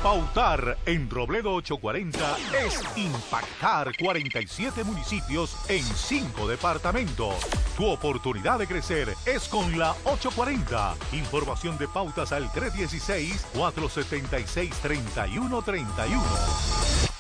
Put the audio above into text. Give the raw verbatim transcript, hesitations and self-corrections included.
Pautar en Robledo ochocientos cuarenta es impactar cuarenta y siete municipios en cinco departamentos. Tu oportunidad de crecer es con la ochocientos cuarenta. Información de pautas al tres uno seis, cuatro siete seis, tres uno tres uno.